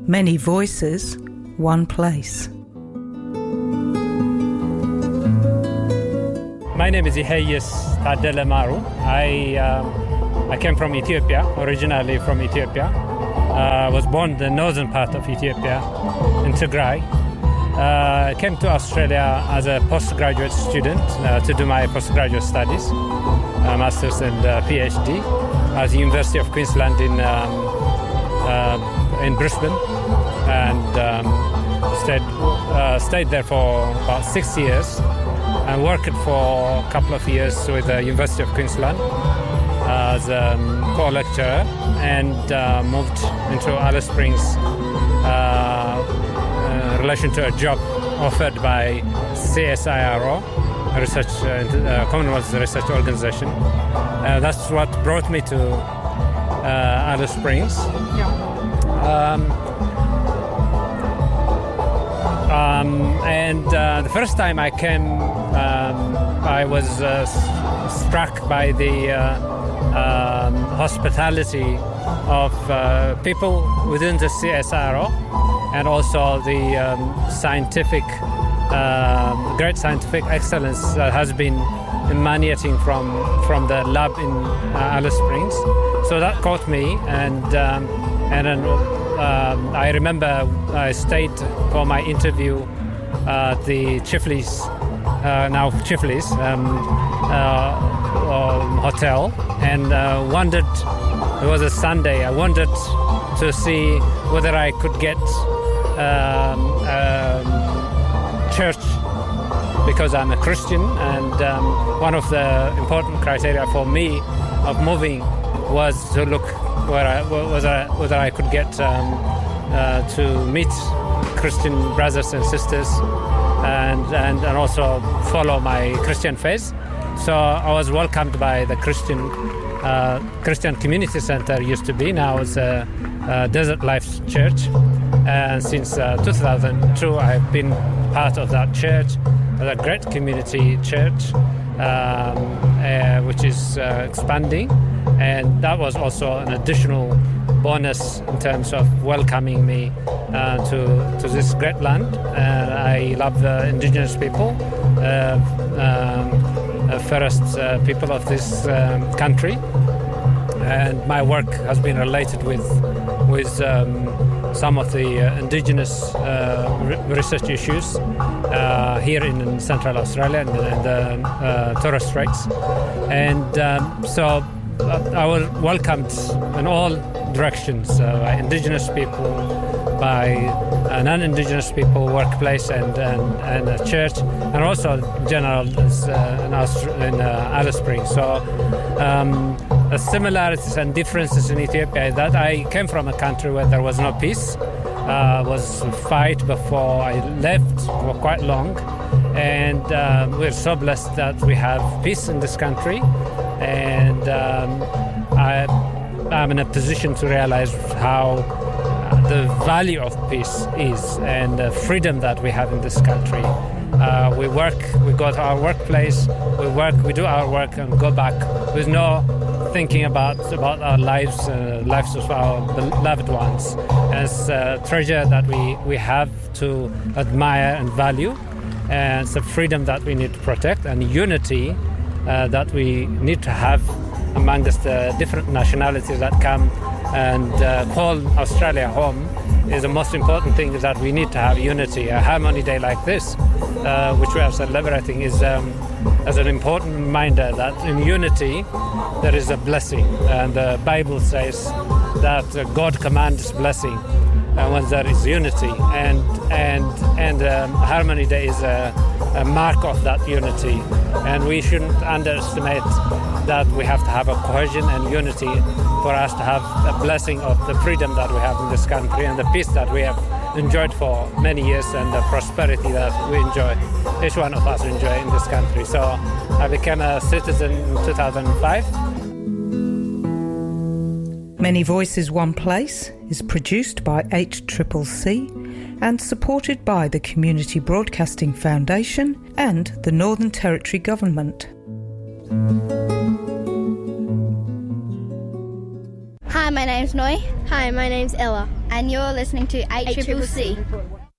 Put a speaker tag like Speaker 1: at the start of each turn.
Speaker 1: Many voices, one place.
Speaker 2: My name is Ihayes Tadele Maru. I came from Ethiopia, originally from Ethiopia. I was born in the northern part of Ethiopia, in Tigray. I came to Australia as a postgraduate student to do my postgraduate studies, master's and PhD, at the University of Queensland in Brisbane, and stayed there for about 6 years. I worked for a couple of years with the University of Queensland as a co-lecturer, and moved into Alice Springs in relation to a job offered by CSIRO, Commonwealth Research Organization. That's what brought me to Alice Springs. And the first time I came, I was struck by the hospitality of people within the CSIRO, and also the great scientific excellence that has been emanating from the lab in Alice Springs. So that caught me, and then I remember I stayed for my interview at the Chifley's, now Chifley's hotel, and wondered, it was a Sunday, I wanted to see whether I could get church, because I'm a Christian, and one of the important criteria for me of moving was to look whether I could get to meet Christian brothers and sisters, and also follow my Christian faith. So I was welcomed by the Christian Community Center, used to be, now it's a Desert Life Church, and since 2002 I've been part of that church, a great community church, which is expanding, and that was also an additional bonus in terms of welcoming me to this great land. I love the indigenous people, first people of this country, and my work has been related with some of the indigenous research issues here in Central Australia and the Torres Straits, and so I was welcomed in all directions by indigenous people, by non-indigenous people, workplace, and a church, and also general in Alice Springs. So the similarities and differences in Ethiopia is that I came from a country where there was no peace, was a fight before I left for quite long, and we're so blessed that we have peace in this country, and I'm in a position to realize how the value of peace is, and the freedom that we have in this country. We work, we go to our workplace, we do our work and go back with no thinking about our lives, lives of our beloved ones, as a treasure that we have to admire and value, and it's a freedom that we need to protect, and unity that we need to have amongst the different nationalities that come and call Australia home. Is the most important thing, is that we need to have unity. A Harmony Day like this, which we are celebrating, is as an important reminder that in unity there is a blessing, and the Bible says that God commands blessing when there is unity, and Harmony Day is a mark of that unity, and we shouldn't underestimate that we have to have a cohesion and unity for us to have a blessing of the freedom that we have in this country, and the peace that we have enjoyed for many years, and the prosperity that we enjoy, each one of us enjoy in this country. So I became a citizen in 2005.
Speaker 1: Many Voices, One Place is produced by HCCC and supported by the Community Broadcasting Foundation and the Northern Territory Government.
Speaker 3: Hi, my name's Noi.
Speaker 4: Hi, my name's Ella.
Speaker 3: And you're listening to 8CCC.